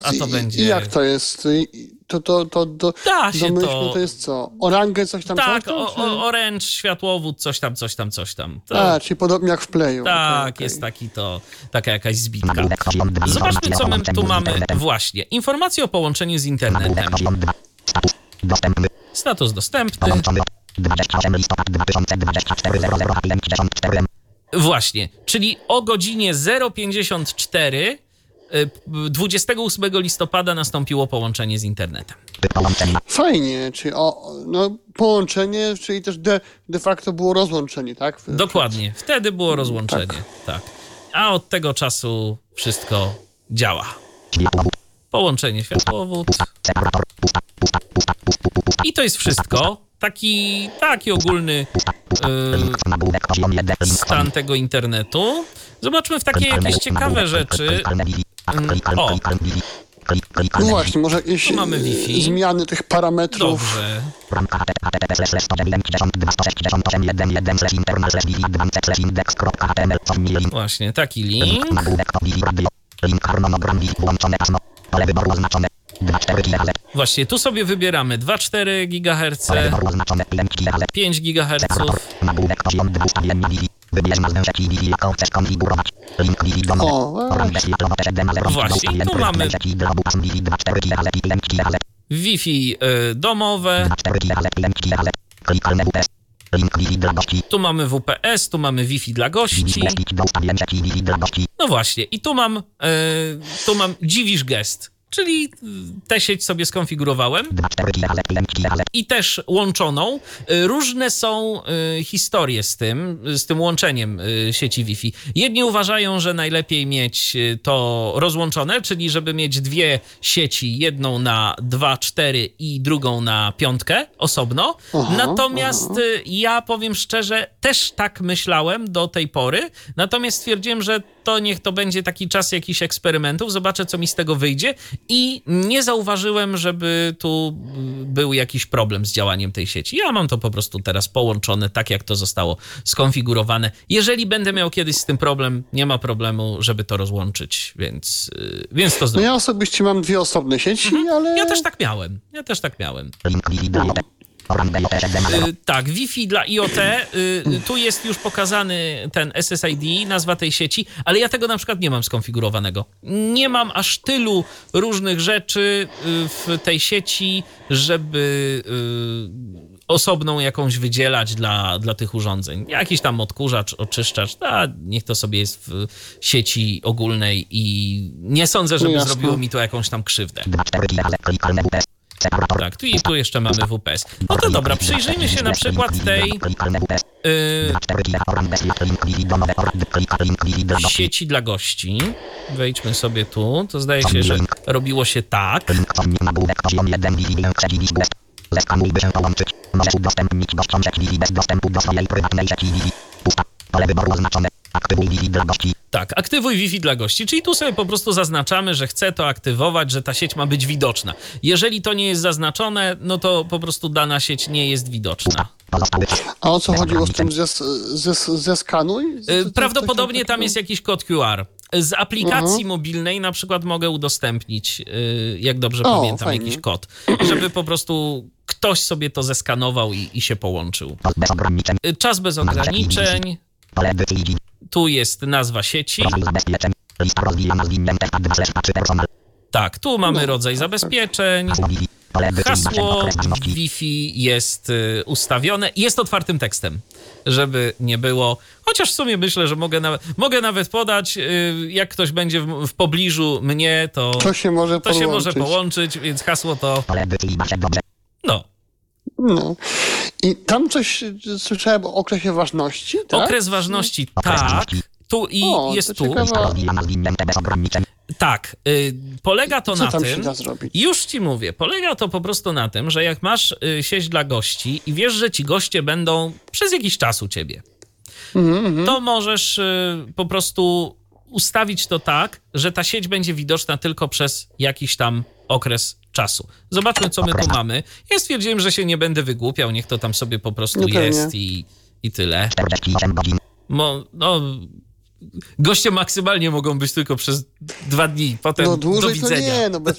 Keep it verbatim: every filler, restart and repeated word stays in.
a to I, będzie... I jak to jest? I, to, to, to, to, Da się domyślmy, to... to jest co? Orangę, coś tam, Tak, coś tam? o, o, oręcz, światłowód, coś tam, coś tam, coś tam. To... A, czyli podobnie jak w Playu. Tak, okay, okay. jest taki to, taka jakaś zbitka. Zobaczmy, co my tu mamy. Właśnie, informacje o połączeniu z internetem. Status dostępny. Właśnie, czyli o godzinie zero pięćdziesiąt cztery dwudziestego ósmego listopada nastąpiło połączenie z internetem. Fajnie, czyli o, no, połączenie, czyli też de, de facto było rozłączenie, tak? Dokładnie, wtedy było rozłączenie, tak. tak. A od tego czasu wszystko działa. Połączenie światłowód. I to jest wszystko. Taki, taki ogólny yy, stan tego internetu. Zobaczmy w takie jakieś ciekawe rzeczy. O, no właśnie, może jakieś mamy Wi-Fi. Zmiany tych parametrów. Dobrze. Właśnie, taki link. Właśnie, tu sobie wybieramy dwa przecinek cztery gigaherca, pięć gigaherców. Wybierz nazwę sieci Wi-Fi, jaką chcesz konfigurować. Link Wi-Fi domowy. Właśnie, tu mamy Wi-Fi y, domowe. Tu mamy W P S, tu mamy Wi-Fi dla gości. No właśnie, i tu mam, y, tu mam Dziwisz Gest. Czyli tę sieć sobie skonfigurowałem i też łączoną. Różne są historie z tym, z tym łączeniem sieci Wi-Fi. Jedni uważają, że najlepiej mieć to rozłączone, czyli żeby mieć dwie sieci, jedną na dwa cztery i drugą na piątkę osobno. Aha, Natomiast aha. ja powiem szczerze, też tak myślałem do tej pory, natomiast stwierdziłem, że to niech to będzie taki czas jakichś eksperymentów, zobaczę, co mi z tego wyjdzie i nie zauważyłem, żeby tu był jakiś problem z działaniem tej sieci. Ja mam to po prostu teraz połączone tak, jak to zostało skonfigurowane. Jeżeli będę miał kiedyś z tym problem, nie ma problemu, żeby to rozłączyć, więc, więc to zrobię. No ja osobiście mam dwie osobne sieci, mhm. ale... Ja też tak miałem, ja też tak miałem. Y, tak, Wi-Fi dla I O T, y, tu jest już pokazany ten S S I D, nazwa tej sieci, ale ja tego na przykład nie mam skonfigurowanego. Nie mam aż tylu różnych rzeczy y, w tej sieci, żeby y, osobną jakąś wydzielać dla, dla tych urządzeń. Jakiś tam odkurzacz, oczyszczacz, a niech to sobie jest w sieci ogólnej i nie sądzę, żeby no zrobiło mi to jakąś tam krzywdę. Tak, tu i tu jeszcze mamy W P S. No to dobra, przyjrzyjmy się na przykład tej yy, sieci dla gości. Wejdźmy sobie tu, to zdaje się, że robiło się tak. Zeskanuj, by się połączyć. Możesz udostępnić gościom sieć Wi-Fi bez dostępu do swojej prywatnej sieci Wi-Fi. Pusta. Pole wyboru oznaczone. Aktywuj Wi-Fi dla gości. Tak, aktywuj Wi-Fi dla gości, czyli tu sobie po prostu zaznaczamy, że chcę to aktywować, że ta sieć ma być widoczna. Jeżeli to nie jest zaznaczone, no to po prostu dana sieć nie jest widoczna. A o co chodziło z tym zes, zes, zeskanuj? Z, Prawdopodobnie tam jest jakiś kod Q R. Z aplikacji Aha. mobilnej na przykład mogę udostępnić, jak dobrze o, pamiętam, fajnie. jakiś kod, żeby po prostu ktoś sobie to zeskanował i, i się połączył. Czas bez ograniczeń. Tu jest nazwa sieci. Tak, tu mamy rodzaj zabezpieczeń. Hasło Wi-Fi jest ustawione. Jest otwartym tekstem, żeby nie było. Chociaż w sumie myślę, że mogę nawet, mogę nawet podać, jak ktoś będzie w, w pobliżu mnie, to, to, się może, to się może połączyć, więc hasło to... No. No. I tam coś słyszałem o okresie ważności, tak? Okres ważności, tak. Tu i o, jest tu. Ciekawa... Tak, y, polega to Co na tam tym, się da zrobić? Już ci mówię, polega to po prostu na tym, że jak masz y, sieć dla gości i wiesz, że ci goście będą przez jakiś czas u ciebie, mm-hmm. to możesz y, po prostu ustawić to tak, że ta sieć będzie widoczna tylko przez jakiś tam okres czasu. Zobaczmy, co my tu mamy. Ja stwierdziłem, że się nie będę wygłupiał, niech to tam sobie po prostu no jest i, i tyle. Mo, no, goście maksymalnie mogą być tylko przez dwa dni, potem No do dłużej to widzenia. nie, no bez